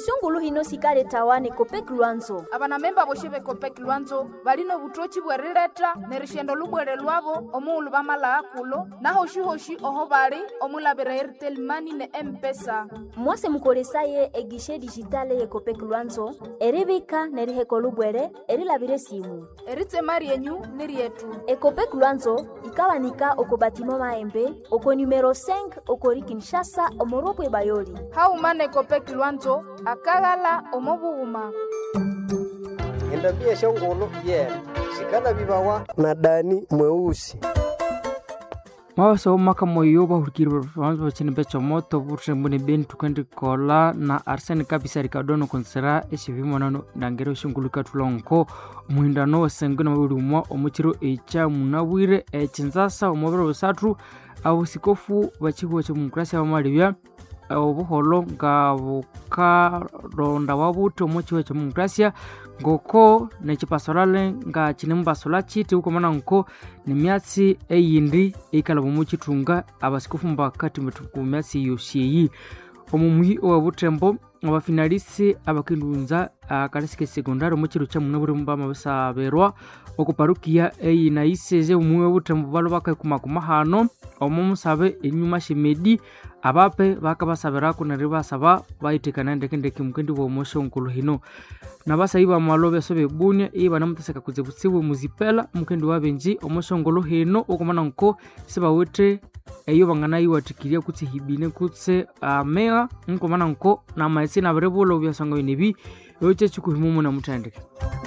esungulu hino sikale tawane kopek lwanzo abana memba boshibe kopek lwanzo balino butochi bwerileta nerishendo lubwere lwabo omuulu bamala akulo naho shihoshi oho bali omulabira Airtel Money ne M-Pesa mwase mukolesaye egishe digitale ye kopek lwanzo eribika neriheko lubwere erilabire simu eritse mari yenyu nirietu ekopek lwanzo ikawanika oko batimo maembe oko numero 5 oko Kinshasa omoropwe bayoli haumane kopek lwanzo akagala omobuuma endabia shongolo shikana bibawa na Dani mweusi Mawaso maka moyo bahurikiri bafanzo bachini becho moto burse mbuni beni tukendi kola na Arsene kabisa rikadono konsera eshivimo nano nangero shunguluka tulonko muhindano wasengwe na mabirumwa omuchiro echa munawire echinzasa omobero basatu abusikofu bachihuwa chumokrasia bamalibya obuholo nga bukaronda wabuto omuchiwa chumokrasia ngoko nechipasolale nga chinembasola chiti uko mana nko ni myatsi eyindi ikala bumuchitunga abasikofu mbakati mbetuku myatsi yoshiyi omumuhi owabutembo abafinalisi abakindunza akalasike sekondari omuchiro cha munabure mbama basaberwa okuparukia eyina iseze umuwe obutembo balo bakakumakuma hano omumusabe enyuma shemedi abape bakabasabira kunari basaba bayitekana ndekendeke mukendi wo moshongolo hino nabasayiba malobe sobe bunya iba namutaseka kuzebutsiwe muzipela mukendi wabenji omoshongolo hino okomana nko sebawete eyo bangana yiwatikiria kutse hibine kutse mega nkomana nko na maitsi na berebulo byasanga binebi yoche chikuhimumu na mutandike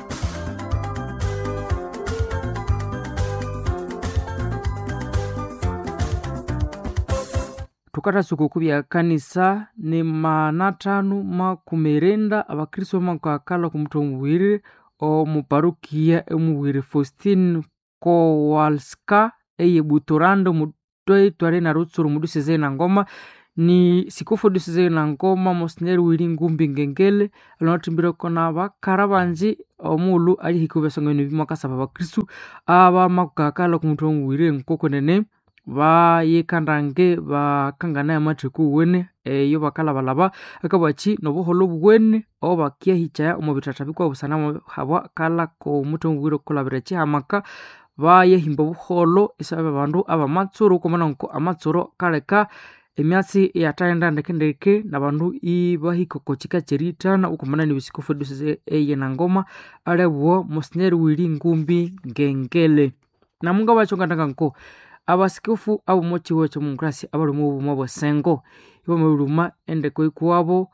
tukata sukuku bya kanisa ni manatanu makumerenda abakristo makakala kumutomubwire omuparukia emubwire Faustin Kowalska eye butorando mutoi tware na rutsuru muduseze na ngoma ni sikofu duseze na ngoma mosneri wiri ngumbi ngengele alotimbiro kona bakarabanji omulu ali hikubesonga ni bimakasaba abakristo aba makakala kumutomubwire nkokonene ba yekandange bakangana ya matriku wene yo bakala balaba akabachi nobuholo bwene obakia hicha omubitatabikwa busana habwa kala ko mutomubwiro kolabira chihamaka ba yehimba buholo isabe bandu abamatsuru komana nko amatsuru kaleka emyatsi yataenda ndekendeke nabandu ibahikokochika cheritana ukomana ni bisikofu duseze eye na ngoma alebwo mosneri wiri ngumbi ngengele namunga bachongandanga nko abasikofu abo mochiwe cha mungrasi abalumu bumabo sengo ibo muruma endeko ikuwabo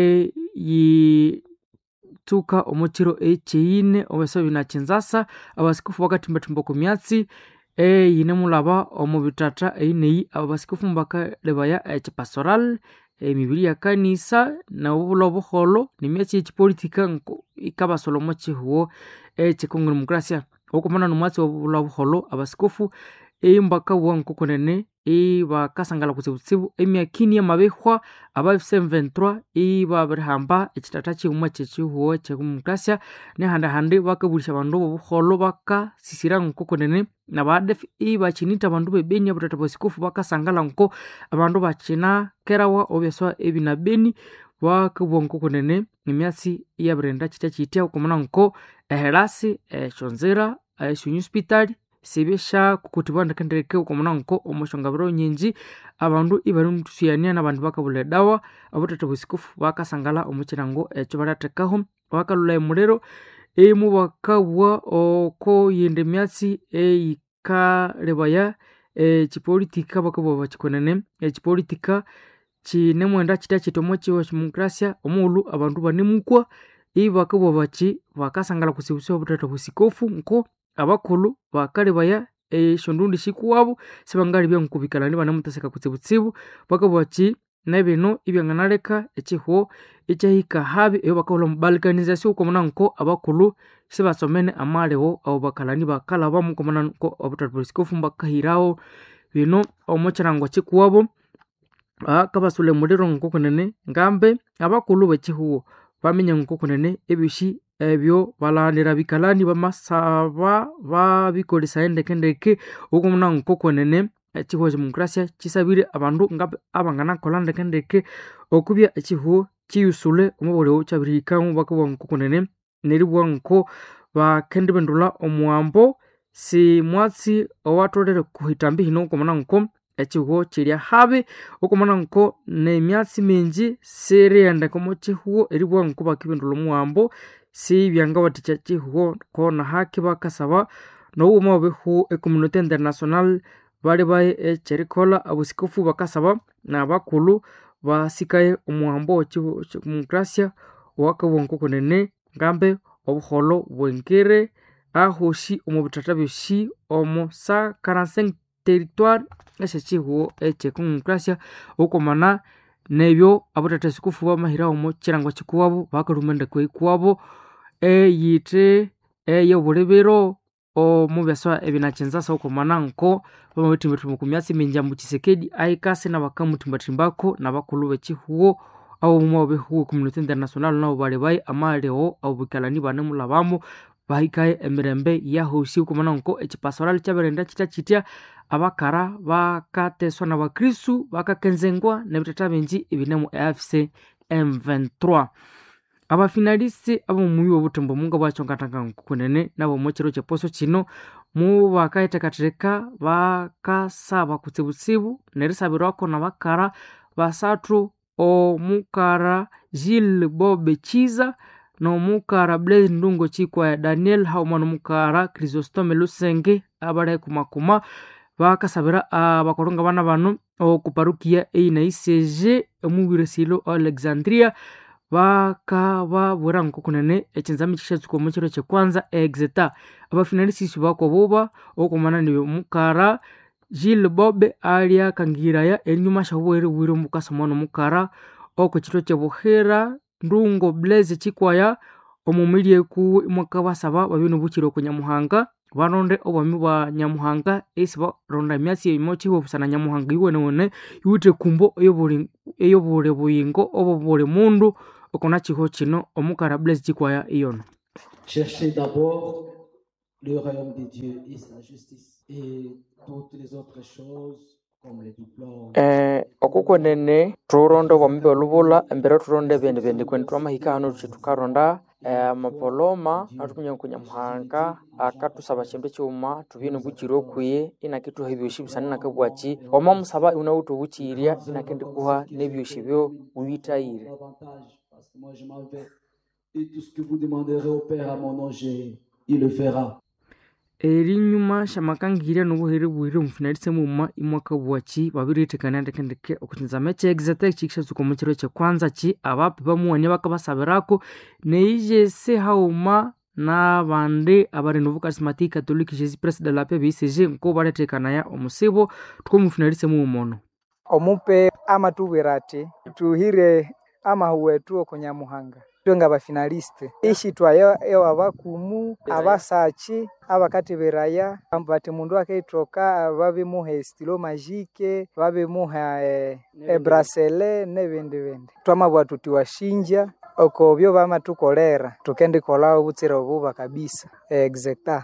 yi tuka omochiro echeine obesabi na chinzasa abasikofu wakati mbatumba ku myatsi yine mulaba omubitata einei abasikofu mbaka lebaya pastoral mibiri ya kanisa na ubulobo holo ni myatsi chipolitika ikabasolo mochihuo chikongolo mungrasia okomana numwatsi obulobo holo abasikofu mbaka wanko konene bakasangala kutsibutsibu emyakini ya mabehwa aba 723 baberhamba ekitatachi umachechi huo chekumukasya ne hande bakabulisha bandu bobuholo baka sisira nko konene na badef bachinita bandu bebenya butata bosikofu bakasangala nko abandu bachina kerawa obyaswa ebina beni wakubonko konene emyatsi ya brenda chitachitia ukomana nko eherasi chonzera hospital sibesha kukutibanda kendereke ukomana nko omoshongabiro nyinji abandu ibari mutusiyania nabandu bakabule dawa abutata busikofu bakasangala omukirango ekyo baratekaho bakalula emulero mu bakabwa oko yende myatsi ikarebaya chipolitika bakabwa bachikonene chipolitika chinemwenda kitachitomo chiwa demokrasia omulu abandu banemukwa bakabwa bachi bakasangala kusibusa obutata busikofu nko abakulu bakarebaya shondundi shikuwabo sebangali bya nkubikalani banamutaseka kutsibutsibu bakabwachi nebino ibyanganaleka echiho echahika habi eyo bakola balkanization komana nko abakulu sebasomene amalewo abo bakalani bakala bamukomana nko obutatobuskofu mbakahirawo bino omochirango chikuwabo akabasule muliro nko konene ngambe abakulu bechihuo bamenya nko konene ebishi ebyo balandira bikalani bamasaba babikolisa endekendeke ukomuna nkokonene echiho demokrasia chisabire abandu ngabe abangana kolanda kendeke okubya echiho chiyusule omubulio chabirika mubaka kunene neribwanko bakendibendula omuambo si mwatsi owatolere kuhitambi hino komana nko echihuo chiria habi okomana nko ne myatsi minji seriende komo chihuo eribwanko bakibendula omuambo si byanga baticha chihuo kona haki bakasaba no umo behu e communauté internationale bali baye echerikola abusikofu bakasaba na bakulu basikaye omuambo demokrasia wakabonko kunene ngambe obuholo bwengere ahoshi omubitata bishi omo sa 45 territoire esechihuo echekongokrasia okomana nebyo abutata sikufu bamahira omo chirango chikuwabo bakarumende kwabo yite yoburebero omubyaswa ebinachenza okomana nko bamutimbatu kumyasi minjambu chisekedi aikase na bakamutimbatimbako na bakulu bechihuo abo mubehu communauté internationale nabo bali bayi amaleo abukalani bane mulabamo bahikaye emirembe yahoshi okomana nko echipastoral chaberenda chitya abakara bakateswa na bakristu bakakenzengwa nebitata binji ibinemu AFC M23 abafinaliste abo muyi obutembo munga bwachongatanga kunene nabo mochero cheposo chino mu bakaitekatereka bakasaba kutsibutsibu nerisabirwako na bakara basatru omukara Gilles Bobe Chiza no mukara Blaise Ndungo Chikwa Daniel Haumano mukara Chrysostome Lusenge abare kumakuma bakasabira abakoronga bana bano okuparukia eina ICG omubire silo Alexandria bakaba nko kunene echinzami chishatsuko muchiro chekwanza exeta abafinalisi bako boba okomana ni mukara Gilles Bobe alia kangiraya enyuma shawere wiro mukasamano mukara okuchiro chebuhera Ndungo Blaise Chikwaya omumiliye ku mwaka basaba babino bukiro ku Nyamuhanga baronde obami ba Nyamuhanga esiba ronda myasi imochi obusana Nyamuhanga iwone yute kumbo eyobore buyingo obobore mundu okona chiho chino omukara Blaise Chikwaya iyono. Cherchez d'abord le royaume de Dieu et sa justice et toutes les autres choses comme les diplômes. Okukonene turondo bambe olubula embere turonde bende kwentwa mahika hano tukaronda mapoloma atukunya kunyamuhanga akatusaba chembe cyuma tubino bukiro kuye inakitu hibyoshi bisana nakabwachi oma musaba una utubuchiria inakendi kuha nebyoshi byo uyitayire. Moi je m'en vais et tout ce que vous demanderez au Père à mon nom il le fera. Erinyuma shamakangirya nubuhere bwire umufinaliste muma imwaka bwachi babiritekana ndekendeke okutinza meche exact chikisha zukomukiro cye kwanza chi abapi bamuwanye bakabasabirako neije se hauma na bande abari nouveau charismatique catholique Jésus Christ de la paix BCG nko baretekana ya omusibo twumufinaliste mumono omupe amatubirati tuhire ama huwetu okonyamuhanga twenga abafinaliste ishi twayo abakumu abasachi abakatiberaya bati mundu akaitoka babe muha estilo magique babe muha bracelet nebindi twamabwa tutiwashinja oko byo bamatukolera tukendi kola obutsira obuba kabisa exacta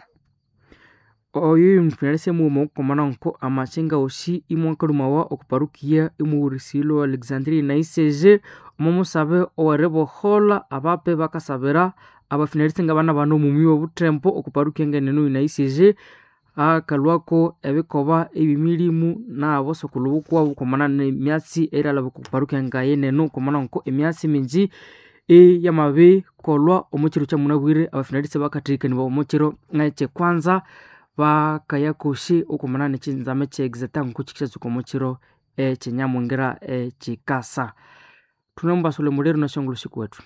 oyu mfinaliste mumo komana nko amachenga oshi imwankarumawa okuparukia imuurisilo Alexandrie na ICG omusabe owerebo hola abape bakasabira abafinaliste ngabana bano mumiwo butempo okuparukia ngenenu na ICG akalwako ebikoba ebimilimu na abosokulu kwa bukomana ne myatsi erala okuparukia ngayenenu komana nko emyatsi minji yamabe kolwa omuchiro cha munabwire abafinaliste bakatirikani ba omuchiro ngache kwanza bakayakoshi okumana nechinzame chexeta nkuchikisha zukomochiro chenyamwengera chikasa tunomba sole mulero na shongolo siku wetu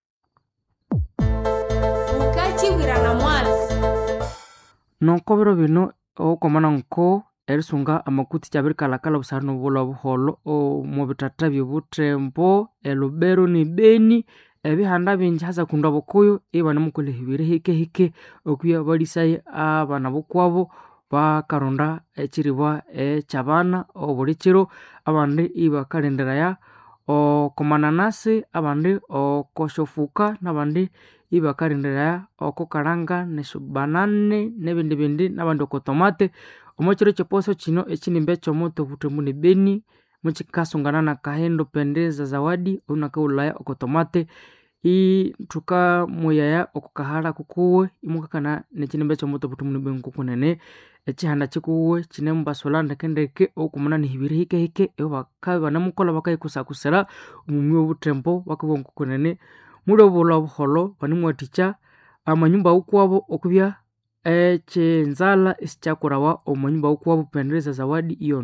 ukachi wirana mwazi nonkobero bino okumana nko erisunga amakuti chabirikalakala busarano bola buholo omubitata byobutembo elubero ni beni ebihanda binji hasa kunda bokoyo eba namukole hibire hike okuya balisaye abana bokwabo bakaronda ekiribwa chabana obulikiro abandi ibakalendera okomananasi abandi okoshofuka nabandi ibakalendera okokaranga neshubanane nebindi nabandi okotomate omukiro cheposo chino echinimbe chomoto butemuni beni muchikasungana na kahendo pendeza zawadi unakaulaya okotomate tuka moyaya okukahala kukuwe imukakana nechinembe chomoto butumuni benkukunene echihanda chikuwe chinembasola ndekendeke okumana nihibiri hike bakabe banamukola bakayikusakusera umumi obutembo bakabonkukunene muri obulo obuholo banimwaticha amanyumba ukwabo okubya echenzala isichakurawa omanyumba ukwabo pendeza zawadi iyono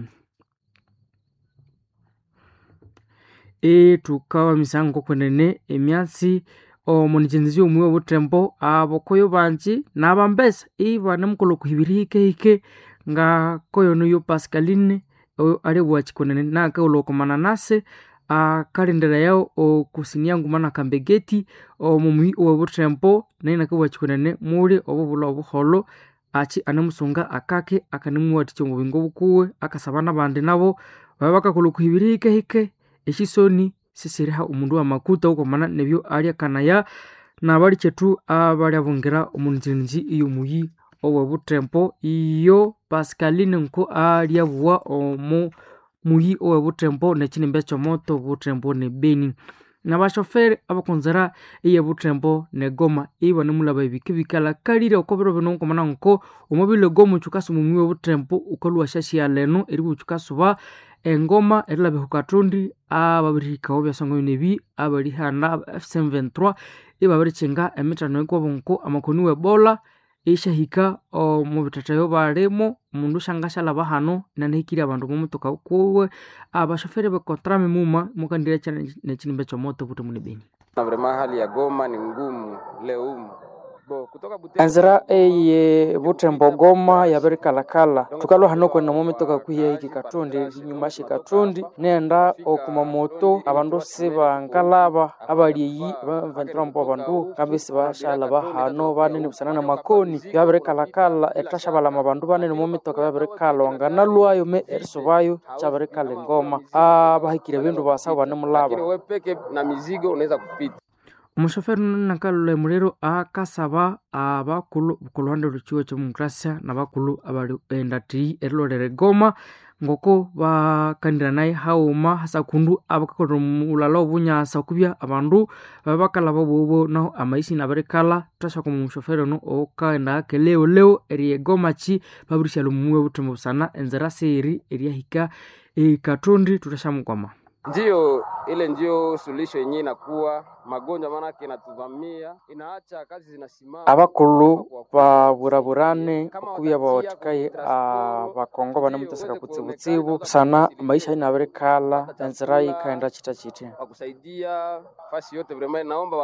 tukawa misango kwenene emyatsi omunichenzi omwe obutembo abokoyo banji nabambesa banemukolo kuhibiri hike nga koyo no Pascaline ali bwachikonene nakaulo komananase kalendera yao okusinia ngumana kambegeti omumi obutembo nina kabwachikonene muri obubulo obuholo achi anemusunga akake akanemwaticho mubingo bukuwe akasabana bandi nabo babakakolo kuhibiri hike eshisoni sisiriha umundu wa makuta ukomana nebyo alya kanaya nabali chetu abali abongera omunzinzi iyo muyi owe butempo iyo Pascaline nko alya bwa muyi owe butempo nechinembe chomoto butempo ne Beni nabashoferi abakonzera iye butempo ne Goma banemulaba ibikibikala kalire okobero bino komana nko omobile Goma chukasu muyi owe butempo ukolwa shashi ya leno eribu chukasuba engoma erilabe hukatundi ababirika obyasongo nebi abali hana F723 babirichenga emitano ekobonko amakoni webola ishahika mu bitatayo baremo mundu shangashala bahano nanehikira abantu mumutoka kuwe abashoferi bekontrame muma mukandira cyane nechinimbe chomoto butumuni Beni na vrema hali ya Goma ni ngumu leo anzira eye butembo Goma yaberikalakala tukalo hano kwena momitoka kuhiya hiki katundi nyuma shikatundi nenda okumamoto abandu sibangalaba abaliyi bamvantrompo abandu kabisi bashala bahano banene busanana makoni yaberikalakala etashabala mabandu banene momitoka yaberikalonga nalwayo me ersobayo chaberikala Ngoma abahikire bindu basaba banemulaba lakini wewe peke na mizigo unaweza kupita umushoferi nakalule mulero akasaba abakulu kuruhande ruchiwe cy'umukrasa nabakulu abali endati erlorere Goma ngoko bakandira naye hauma hasakundu abakakoro mulalo bunyasa kubya abandu babakala bobo naho amaisi nabarekala tashaka mu mushoferi no okaenda keleo eri Goma chi baburisha lumwe butembo sana enzera seri eri hika katundi tutashamukwama ndio ile ndio solution yenyewe inakuwa magonjwa maana kinatuvamia inaacha kazi zinasimama abakulu baburaburane kubya bawatikaye abakongo banemutasaka kutsibutsibu sana maisha inaberekala enzrai kaenda chitachiti kusaidia fasi yote vraiment naomba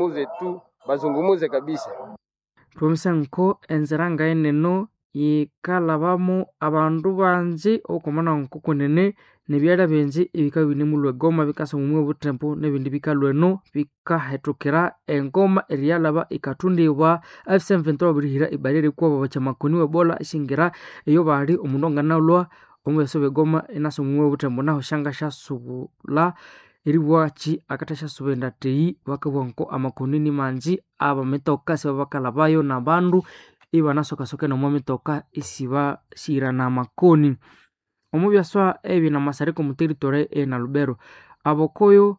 bazungumuze kabisa tumisanko enzeranga eneno yikalabamo abandu banji okomana nkukunene nebyala benji ebikabine mulwe Goma bikasa mumwe butempo nebindi bikalweno bikahetokera engoma eriyalaba ikatundibwa F723 birihira ibarere kwa bachamakoni webola ishingira eyo bali omunonga nalwa omwesobe Goma inaso mumwe butempo naho shanga shasubula eribwachi akatasha subenda tei bakabonko amakoni ni manji abametoka se bakalabayo nabandu ibanasoka no momitoka isiba shira na makoni omubyaswa na masariko mu territory na Lubero abokoyo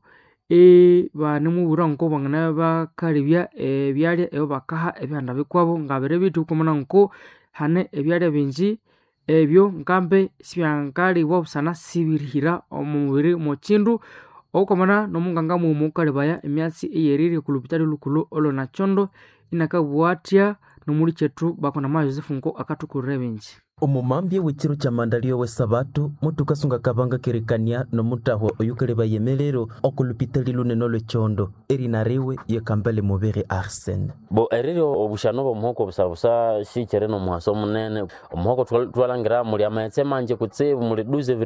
banemu burango bangana bakaribya byali bakaha ebyanda bikwabo ngabere bitu komana nko hane ebyali binji ebyo ngambe sibyankali wobusana sibirihira omubiri mu chindu okomana no munganga mu mukale baya emyatsi eyerire kulupitali lukulu olo na chondo inakabwatia no muri chetu bakona ma Joseph ngo akatukurebenji omumambye w'ekiro kya mandalio w'esabatu mutukasunga kabanga kerekania nomutaho oyukele bayemelero okulupitali luneno lwechondo erinariwe yekambale mubere Arsene bo erero obushano bomuhoko busabusa shikere no muhaso munene omuhoko twalangira muri amaetse manje kutsebu muri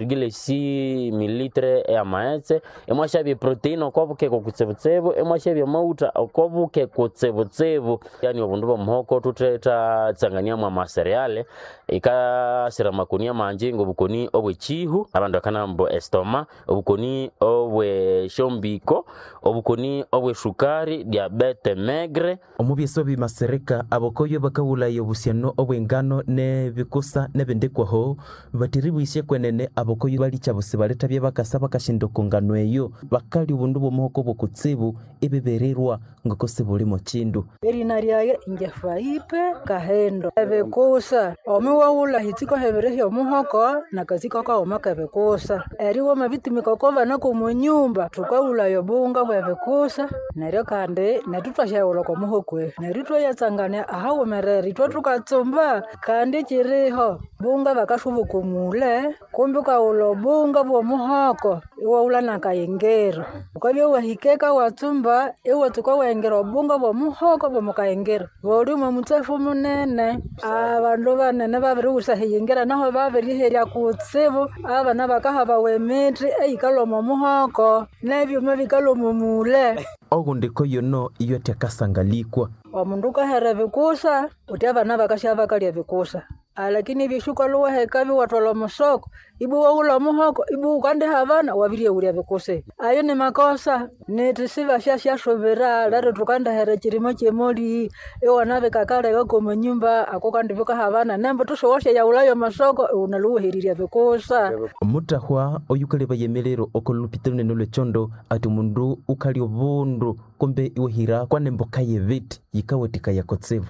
12,6 ml ya maetse emwashabye protein okobuke kokutsebutsebo emwashabye mauta okobuke kutsebutsebo yani obundu bomuhoko tuteta tsangania mwa masereale ika sira makonia manje ngo bukoni obwe chihu abandu akanambo estoma obukoni obwe shombiko obukoni obwe shukari diabete megre omubyeso bimasereka abokoyo bakawulayo obusiano obwengano ne bikusa nebendekwaho batiribwishe kwenene abokoyo balicha bose baleta bye bakasa bakashindo kongano eyo bakali ubundu bomuhoko bokutsibu ebebererwa ngokose buli mo chindu erinariaye ingefaipe kahendo ebekusa omiwawula hitiko heberehe omuhoko nakaziko ka omakebekusa eriwo mabitimiko kova nako munyumba tukawula yobunga bwebekusa neryo kandi netutwashawula ko muhokwe neritwa yatsangane ahawo mereri tukatsumba kandi kiriho bunga bakashubuka mule kumbuka ulo bunga bwo muhoko iwawula nakayengero ukabye wahikeka watsumba iwo tukawengero bunga bwo muhoko bwo mukayengero boli mu mutsefu munene abandu banene babiri usahiyengera naho babiri herya kutsibu abana bakahaba wemitri eyikalo mu muhoko nebyo mabikalo mu mule ogundiko yono iyo takasangalikwa omundu kahera bikusa uti abana bakashaba kalya bikusa lakini bishuka luwa hekabi watolo musoko ibu wawula muhoko ibu kande havana wabirie ulia bikuse ayo ni makosa netisiba shasha shobera laro tukanda hera chirimo chemoli ewana bekakale gako munyumba akokandi bika havana nembo tushowosha ya ulayo masoko unaluwa hiriria bikusa mutahwa oyukale bayemelero okolupitelo neno lechondo ati mundu ukali obundu kombe iwehira kwa nembo kayevit yikawetika yakotsevu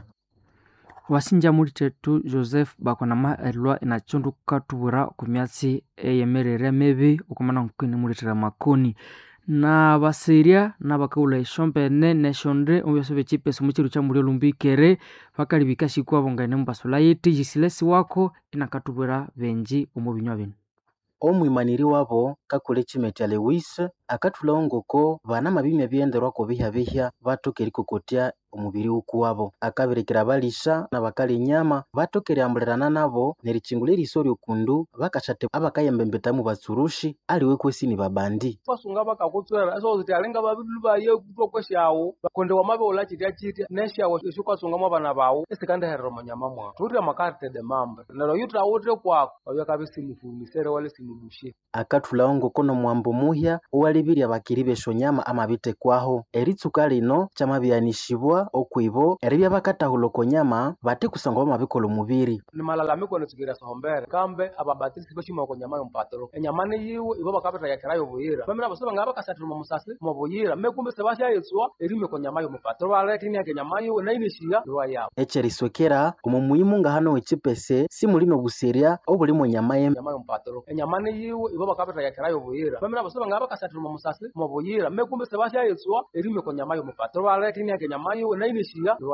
wasinja mulitetu Joseph bakonama elwa inachundu katubura kumyatsi eyemerere mebi okumana nkini mulitera makoni na basiria na bakawula ishombe ne shonde ombyose bechipeso muchiru cha mulio lumbikere bakali bikashikwa bongane mbasula yiti jisilesi wako inakatubura benji omubinywa bino omwimaniri wabo kakule chimeta Lewis akatula ongoko bana mabimya byenderwa ko bihabihya batokeri kokotya omubiri ukuwabo akaberekera balisha na bakali nyama batokeri ambulerana nabo nerichingule risori okundu bakashate abakayembembeta mu batsurushi aliwe kwesini babandi basunga bakakutswera so zitalenga babilu baye kutokweshawo bakonde wamabe olachitya chitya neshawo eshukasunga mu bana bawo esikanda herero manyama mwa turi amakarte de mambe nero yutra wotre kwako oyakabisimu sere wale simubushi akatula ongoko no mwambo muhya owalibirya bakiribesho nyama amabite kwaho eritsuka lino chamabyanishibwa okwibo eribya bakatahuloko nyama bate kusanga mabikolo mubiri ni malalamiko netsigira sohombere kambe ababatisi bashima ko nyama yompatero enyama ni yiwe ibo bakabeta yakirayo buyira bamira basaba ngaba kasatira mu musasi mu buyira mekumbe sebasha yetswa erime ko nyama yompatero baletini yake nyama yiwe nayinishiya lwa yawo echeriswekera umuyimu ngahano wechipese simulino buseria obuli mu nyama yompatero enyama ni yiwe ibo bakabeta yakirayo buyira bamira basaba ngaba kasatira mu musasi mu buyira mekumbe sebasha yetswa erime ko nyama yompatero baletini yake nyama yiwe nayinishiya